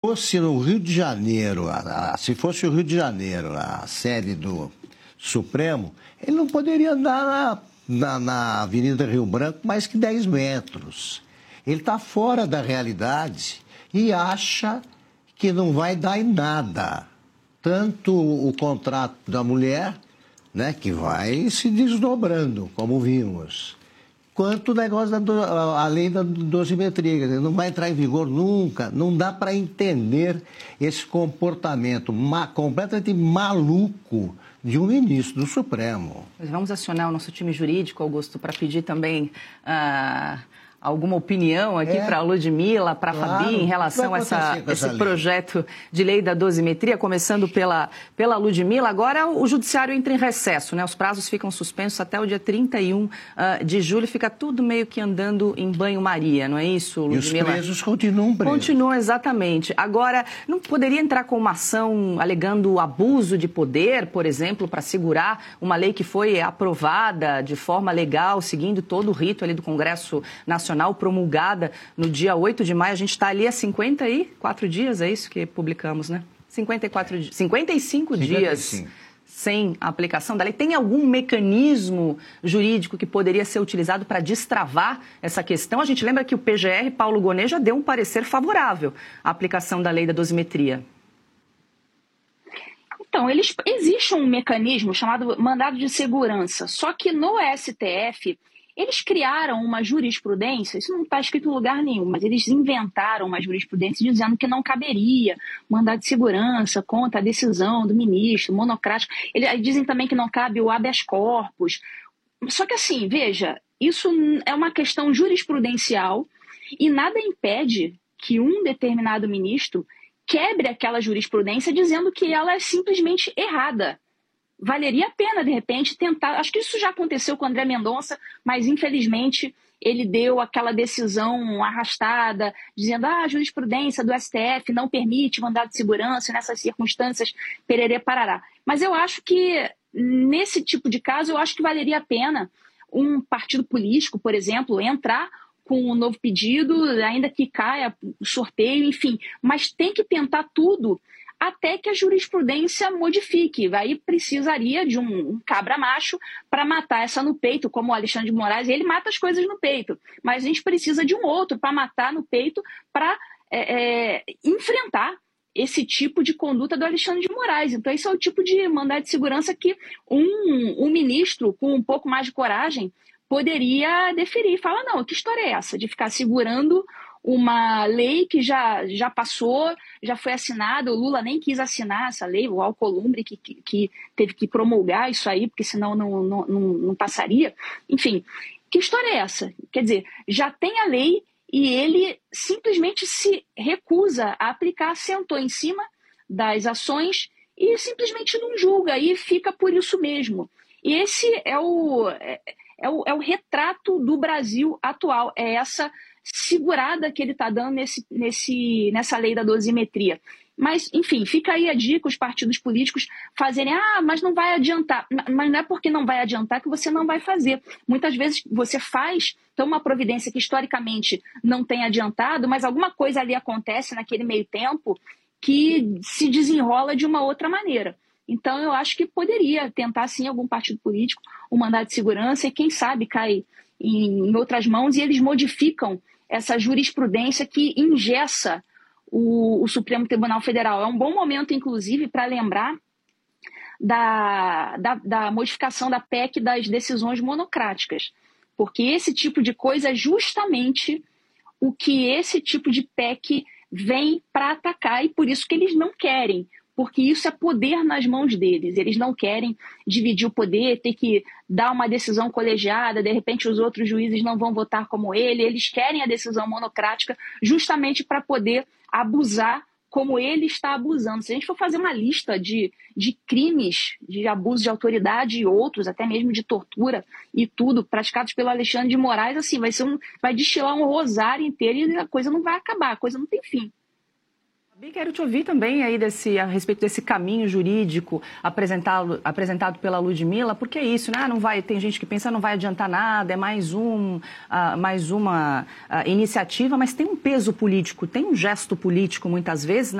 fosse no Rio de Janeiro, se fosse o Rio de Janeiro, a sede do Supremo, ele não poderia andar na Avenida Rio Branco mais que 10 metros. Ele está fora da realidade e acha que não vai dar em nada. Tanto o contrato da mulher, né, que vai se desdobrando, como vimos, quanto o negócio a lei da dosimetria, não vai entrar em vigor nunca. Não dá para entender esse comportamento completamente maluco de um ministro do Supremo. Vamos acionar o nosso time jurídico, Augusto, para pedir também alguma opinião aqui para a Ludmila, para a Fabi, em relação a esse projeto de lei da dosimetria, começando pela Ludmila. Agora o Judiciário entra em recesso, né? Os prazos ficam suspensos até o dia 31 de julho, fica tudo meio que andando em banho-maria, não é isso, Ludmila? E os presos continuam presos. Continuam, exatamente. Agora, não poderia entrar com uma ação alegando abuso de poder, por exemplo, para segurar uma lei que foi aprovada de forma legal, seguindo todo o rito ali do Congresso Nacional, promulgada no dia 8 de maio. A gente está ali há 54 dias, é isso que publicamos, né? 55 dias sem a aplicação da lei. Tem algum mecanismo jurídico que poderia ser utilizado para destravar essa questão? A gente lembra que o PGR, Paulo Gonet, já deu um parecer favorável à aplicação da lei da dosimetria. Então, existe um mecanismo chamado mandado de segurança, só que no STF eles criaram uma jurisprudência, isso não está escrito em lugar nenhum, mas eles inventaram uma jurisprudência dizendo que não caberia mandado de segurança contra a decisão do ministro, monocrático. Eles dizem também que não cabe o habeas corpus. Só que assim, veja, isso é uma questão jurisprudencial e nada impede que um determinado ministro quebre aquela jurisprudência dizendo que ela é simplesmente errada. Valeria a pena, de repente, tentar... Acho que isso já aconteceu com o André Mendonça, mas, infelizmente, ele deu aquela decisão arrastada, dizendo a jurisprudência do STF não permite mandado de segurança nessas circunstâncias, pererê, parará. Mas eu acho que, nesse tipo de caso, eu acho que valeria a pena um partido político, por exemplo, entrar com um novo pedido, ainda que caia o sorteio, enfim. Mas tem que tentar tudo até que a jurisprudência modifique. Aí precisaria de um cabra-macho para matar essa no peito, como o Alexandre de Moraes. Ele mata as coisas no peito, mas a gente precisa de um outro para matar no peito, para enfrentar esse tipo de conduta do Alexandre de Moraes. Então esse é o tipo de mandado de segurança que um ministro com um pouco mais de coragem poderia deferir. Fala, não, que história é essa de ficar segurando uma lei que já passou, já foi assinada, o Lula nem quis assinar essa lei, o Alcolumbre que teve que promulgar isso aí, porque senão não passaria. Enfim, que história é essa? Quer dizer, já tem a lei e ele simplesmente se recusa a aplicar, sentou em cima das ações e simplesmente não julga, e fica por isso mesmo. E esse é o retrato do Brasil atual, é essa segurada que ele está dando nessa lei da dosimetria. Mas, enfim, fica aí a dica, os partidos políticos fazerem, mas não vai adiantar. Mas não é porque não vai adiantar que você não vai fazer. Muitas vezes você faz, então, uma providência que historicamente não tem adiantado, mas alguma coisa ali acontece naquele meio tempo que se desenrola de uma outra maneira. Então, eu acho que poderia tentar, sim, algum partido político, um mandado de segurança, e quem sabe cai em outras mãos e eles modificam essa jurisprudência que engessa o Supremo Tribunal Federal. É um bom momento, inclusive, para lembrar da modificação da PEC das decisões monocráticas, porque esse tipo de coisa é justamente o que esse tipo de PEC vem para atacar, e por isso que eles não querem, porque isso é poder nas mãos deles. Eles não querem dividir o poder, ter que dar uma decisão colegiada, de repente os outros juízes não vão votar como ele. Eles querem a decisão monocrática justamente para poder abusar como ele está abusando. Se a gente for fazer uma lista de crimes de abuso de autoridade e outros, até mesmo de tortura e tudo, praticados pelo Alexandre de Moraes, assim, vai destilar um rosário inteiro e a coisa não vai acabar, a coisa não tem fim. Quero te ouvir também aí a respeito desse caminho jurídico apresentado pela Ludmila, porque é isso, né? Tem gente que pensa não vai adiantar nada, é mais uma iniciativa, mas tem um peso político, tem um gesto político muitas vezes